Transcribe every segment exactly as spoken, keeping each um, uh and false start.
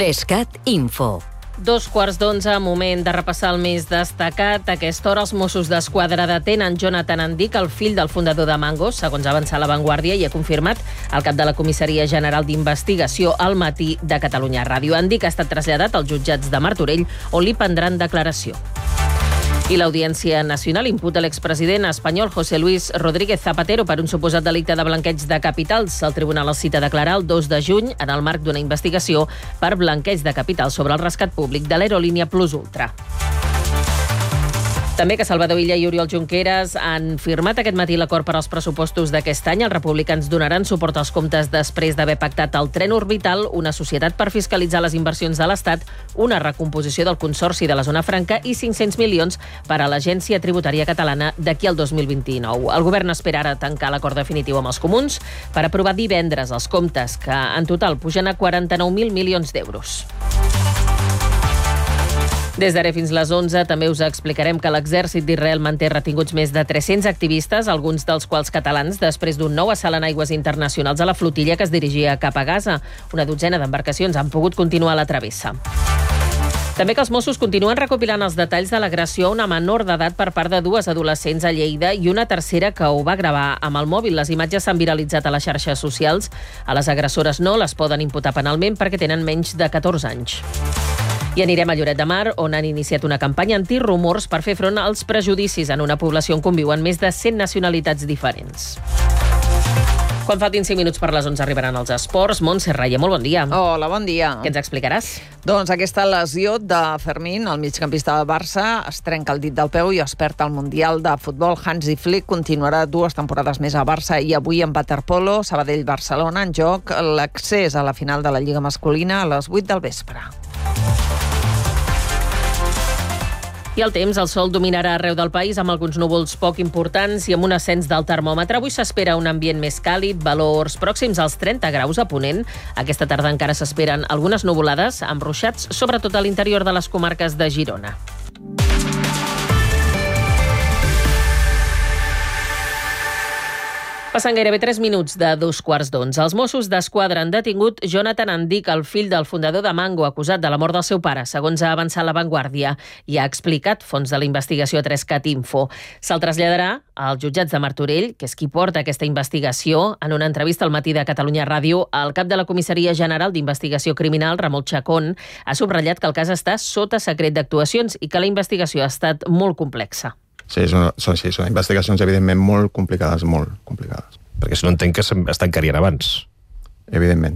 Trescat Info. Dos quarts d'onze, moment de repassar el més destacat. A aquesta hora els Mossos d'Esquadra detenen Jonathan Andic, el fill del fundador de Mango, segons ha avançat La Vanguardia i ha confirmat el cap de la Comissaria General d'Investigació al Matí de Catalunya Ràdio. Andic ha estat traslladat als jutjats de Martorell, on li prendran declaració. I l'Audiència Nacional imputa l'expresident espanyol José Luis Rodríguez Zapatero per un suposat delicte de blanqueig de capitals. El tribunal el cita a declarar el dos de juny en el marc d'una investigació per blanqueig de capitals sobre el rescat públic de l'aerolínia Plus Ultra. També que Salvador Illa i Oriol Junqueras han firmat aquest matí l'acord per als pressupostos d'aquest any. Els republicans donaran suport als comptes després d'haver pactat el tren orbital, una societat per fiscalitzar les inversions de l'Estat, una recomposició del Consorci de la Zona Franca i cinc-cents milions per a l'Agència Tributària Catalana d'aquí al dos mil vint-i-nou. El govern espera ara tancar l'acord definitiu amb els comuns per aprovar divendres els comptes, que en total pugen a quaranta-nou mil milions d'euros. Des d'ara fins les onze també us explicarem que l'exèrcit d'Israel manté retinguts més de tres-cents activistes, alguns dels quals catalans, després d'un nou assalt en aigües internacionals a la flotilla que es dirigia cap a Gaza. Una dotzena d'embarcacions han pogut continuar la travessa. També que els Mossos continuen recopilant els detalls de l'agressió a una menor d'edat per part de dues adolescents a Lleida i una tercera que ho va gravar amb el mòbil. Les imatges s'han viralitzat a les xarxes socials. A les agressores no les poden imputar penalment perquè tenen menys de catorze anys. I anirem a Lloret de Mar, on han iniciat una campanya antirumors per fer front als prejudicis en una població on conviuen més de cent nacionalitats diferents. Quan faltin cinc minuts per les onze arribaran els esports. Montse Raia, molt bon dia. Hola, bon dia. Què ens explicaràs? Doncs aquesta lesió de Fermín, el migcampista del Barça, es trenca el dit del peu i es perd al Mundial de Futbol. Hansi Flick continuarà dues temporades més a Barça i avui en waterpolo, Sabadell-Barcelona, en joc l'accés a la final de la Lliga masculina a les vuit del vespre. I el temps, el sol dominarà arreu del país amb alguns núvols poc importants i amb un ascens del termòmetre. Avui s'espera un ambient més càlid, valors pròxims als trenta graus a Ponent. Aquesta tarda encara s'esperen algunes nuvolades amb ruixats, sobretot a l'interior de les comarques de Girona. Passen gairebé tres minuts de dos quarts d'onze. Els Mossos d'Esquadra han detingut Jonathan Andic, el fill del fundador de Mango, acusat de la mort del seu pare, segons ha avançat La Vanguardia, i ha explicat fons de la investigació a Trescat Info. Se'l traslladarà als jutjats de Martorell, que és qui porta aquesta investigació. En una entrevista al Matí de Catalunya Ràdio, el cap de la Comissaria General d'Investigació Criminal, Ramon Chacón, ha subratllat que el cas està sota secret d'actuacions i que la investigació ha estat molt complexa. Sí, són, són, sí, són investigacions evidentment molt complicades, molt complicades. Perquè si no entenc que es tancarien abans. Evidentment.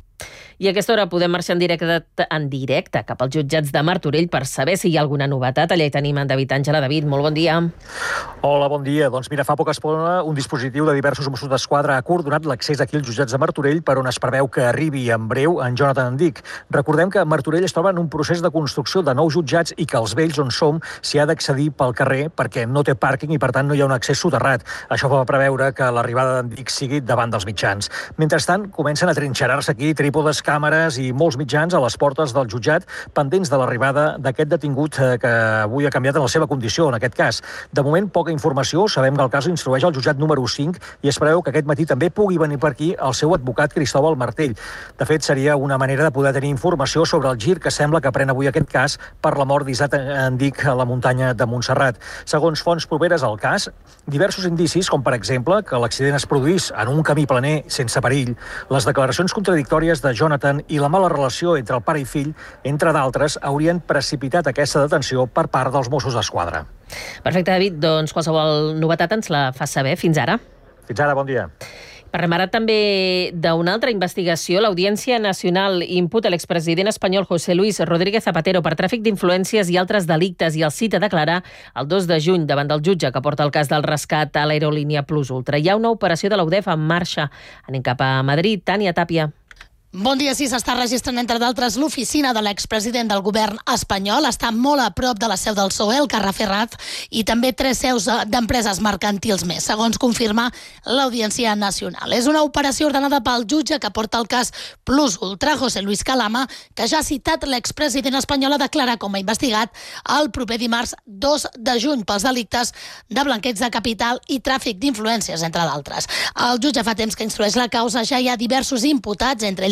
I a aquesta hora podem marxar en directe, en directe cap als jutjats de Martorell per saber si hi ha alguna novetat. Allà hi tenim en David Àngela. David, molt bon dia. Hola, bon dia. Doncs mira, fa poca estona un dispositiu de diversos Mossos d'Esquadra ha coordonat l'accés aquí als jutjats de Martorell per on es preveu que arribi en breu en Jonathan Andic. Recordem que Martorell es troba en un procés de construcció de nous jutjats i que els vells on som s'hi ha d'accedir pel carrer perquè no té pàrquing i per tant no hi ha un accés soterrat. Això va preveure que l'arribada d'Andic sigui davant dels mitjans. Mentrestant, comencen a trinxerar-se aquí trípodes, càmeres i molts mitjans a les portes del jutjat pendents de l'arribada d'aquest detingut que avui ha canviat en la seva condició, en aquest cas. De moment, poca informació. Sabem que el cas instrueix al jutjat número cinc i es preveu que aquest matí també pugui venir per aquí el seu advocat Cristóbal Martell. De fet, seria una manera de poder tenir informació sobre el gir que sembla que pren avui aquest cas per la mort d'Isaac Andic a la muntanya de Montserrat. Segons fonts properes al cas, diversos indicis, com per exemple que l'accident es produís en un camí planer sense perill, les declaracions contradictòries de Jonathan i la mala relació entre el pare i fill, entre d'altres, haurien precipitat aquesta detenció per part dels Mossos d'Esquadra. Perfecte, David. Doncs qualsevol novetat ens la fas saber. Fins ara. Fins ara, bon dia. Parlem ara també d'una altra investigació. L'Audiència Nacional imputa l'expresident espanyol José Luis Rodríguez Zapatero per tràfic d'influències i altres delictes i el cita a declarar el dos de juny davant del jutge que porta el cas del rescat a l'aerolínia Plus Ultra. Hi ha una operació de l'U D E F en marxa. Anem cap a Madrid. Tània Tàpia. Bon dia, sí, s'està registrant, entre d'altres, l'oficina de l'expresident del govern espanyol. Està molt a prop de la seu del P S O E, el carrer Ferraz, i també tres seus d'empreses mercantils més, segons confirma l'Audiència Nacional. És una operació ordenada pel jutge que porta el cas Plus Ultra, José Luis Calama, que ja ha citat l'expresident espanyol a declarar com a investigat el proper dimarts dos de juny pels delictes de blanqueig de capital i tràfic d'influències, entre d'altres. El jutge fa temps que instrueix la causa, ja hi ha diversos imputats, entre ells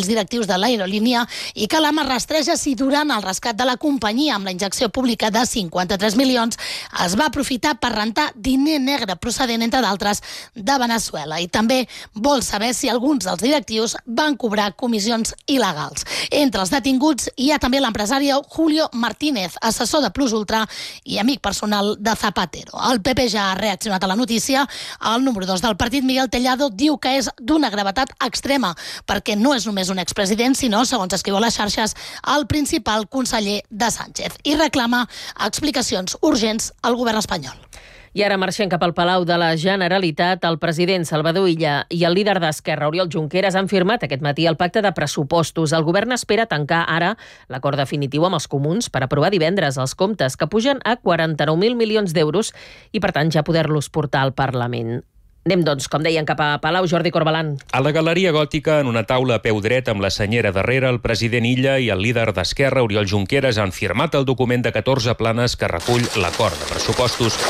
directius de l'aerolínia i que l'AMA rastreja si durant el rescat de la companyia amb la injecció pública de cinquanta-tres milions es va aprofitar per rentar diner negre procedent, entre d'altres, de Venezuela. I també vol saber si alguns dels directius van cobrar comissions il·legals. Entre els detinguts hi ha també l'empresari Julio Martínez, assessor de Plus Ultra i amic personal de Zapatero. El P P ja ha reaccionat a la notícia. El número dos del partit, Miguel Tellado, diu que és d'una gravetat extrema, perquè no és només un expresident, sinó, segons escriu a les xarxes, el principal conseller de Sánchez, i reclama explicacions urgents al govern espanyol. I ara marxem cap al Palau de la Generalitat. El president Salvador Illa i el líder d'Esquerra, Oriol Junqueras, han firmat aquest matí el pacte de pressupostos. El govern espera tancar ara l'acord definitiu amb els comuns per aprovar divendres els comptes, que pugen a quaranta-nou mil milions d'euros i, per tant, ja poder-los portar al Parlament. Anem, doncs, com deien, cap a Palau. Jordi Corbalan. A la Galeria Gòtica, en una taula a peu dret amb la senyera darrere, el president Illa i el líder d'Esquerra, Oriol Junqueras, han firmat el document de catorze planes que recull l'acord de pressupostos.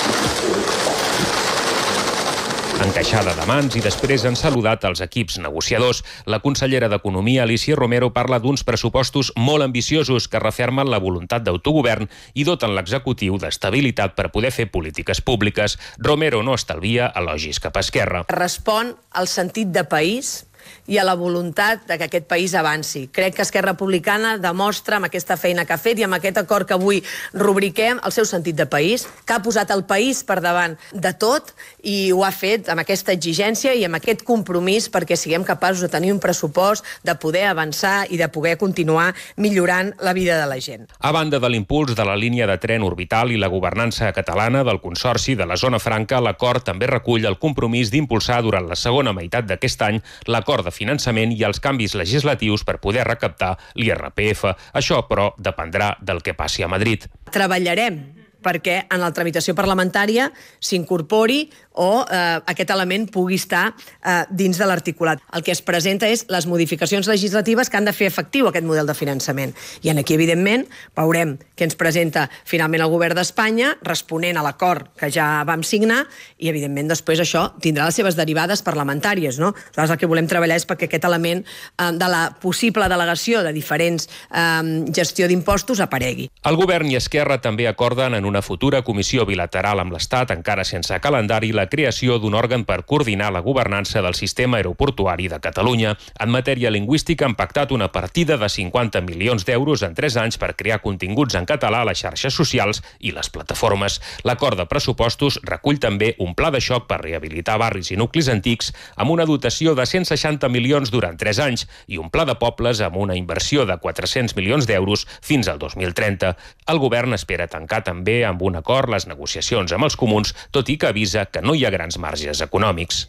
Encaixada de mans, i després han saludat els equips negociadors. La consellera d'Economia, Alícia Romero, parla d'uns pressupostos molt ambiciosos que refermen la voluntat d'autogovern i doten l'executiu d'estabilitat per poder fer polítiques públiques. Romero no estalvia elogis cap a Esquerra. Respon al sentit de país i a la voluntat de que aquest país avanci. Crec que Esquerra Republicana demostra amb aquesta feina que ha fet i amb aquest acord que avui rubriquem el seu sentit de país, que ha posat el país per davant de tot i ho ha fet amb aquesta exigència i amb aquest compromís perquè siguem capaços de tenir un pressupost, de poder avançar i de poder continuar millorant la vida de la gent. A banda de l'impuls de la línia de tren orbital i la governança catalana del Consorci de la Zona Franca, l'acord també recull el compromís d'impulsar durant la segona meitat d'aquest any l'acord de finançament i els canvis legislatius per poder recaptar l'I R P F. Això, però, dependrà del que passi a Madrid. Treballarem perquè en la tramitació parlamentària s'incorpori o eh, aquest element pugui estar eh, dins de l'articulat. El que es presenta és les modificacions legislatives que han de fer efectiu aquest model de finançament. I aquí, evidentment, veurem què ens presenta finalment el govern d'Espanya, responent a l'acord que ja vam signar, i, evidentment, després això tindrà les seves derivades parlamentàries, no? Aleshores, el que volem treballar és perquè aquest element eh, de la possible delegació de diferents eh, gestió d'impostos aparegui. El govern i Esquerra també acorden en una futura comissió bilateral amb l'Estat, encara sense calendari, la creació d'un òrgan per coordinar la governança del sistema aeroportuari de Catalunya. En matèria lingüística han pactat una partida de cinquanta milions d'euros en tres anys per crear continguts en català a les xarxes socials i les plataformes. L'acord de pressupostos recull també un pla de xoc per rehabilitar barris i nuclis antics amb una dotació de cent seixanta milions durant tres anys i un pla de pobles amb una inversió de quatre-cents milions d'euros fins al dos mil trenta. El govern espera tancar també amb un acord les negociacions amb els comuns, tot i que avisa que no hi ha grans marges econòmics.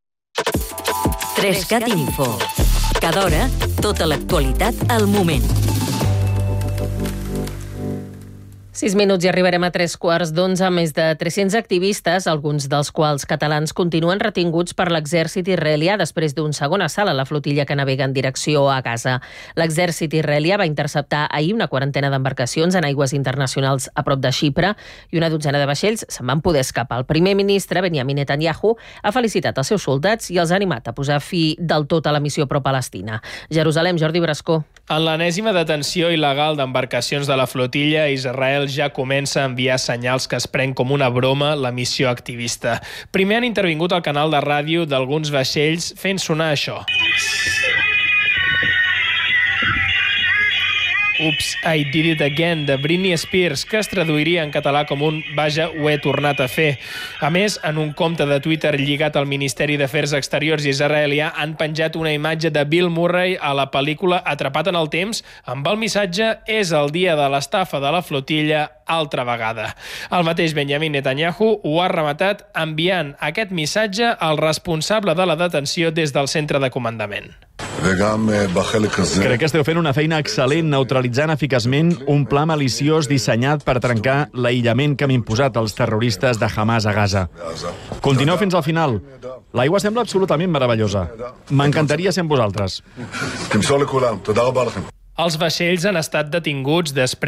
Trescat Info. Cada hora, tota l'actualitat al moment. Sis minuts i arribarem a tres quarts d'onze. Més de tres-cents activistes, alguns dels quals catalans, continuen retinguts per l'exèrcit israelià després d'un segon assalt a la flotilla que navega en direcció a Gaza. L'exèrcit israelià va interceptar ahir una quarantena d'embarcacions en aigües internacionals a prop de Xipre i una dotzena de vaixells se'n van poder escapar. El primer ministre, Benjamin Netanyahu, ha felicitat els seus soldats i els ha animat a posar fi del tot a la missió pro-palestina. Jerusalem, Jordi Brascó. En l'enèsima detenció il·legal d'embarcacions de la flotilla, Israel ja comença a enviar senyals que es pren com una broma la missió activista. Primer han intervingut al canal de ràdio d'alguns vaixells fent sonar això. Oops, I Did It Again, de Britney Spears, que es traduiria en català com un vaja, ho he tornat a fer. A més, en un compte de Twitter lligat al Ministeri d'Afers Exteriors israelià han penjat una imatge de Bill Murray a la pel·lícula Atrapat en el temps amb el missatge «És el dia de l'estafa de la flotilla altra vegada». El mateix Benjamin Netanyahu ho ha rematat enviant aquest missatge al responsable de la detenció des del centre de comandament. Crec que esteu fent una feina excel·lent neutralitzant eficaçment un pla maliciós dissenyat per trencar l'aïllament que han imposat els terroristes de Hamas a Gaza. Continueu fins al final. L'aigua sembla absolutament meravellosa. M'encantaria ser amb vosaltres. Els vaixells han estat detinguts després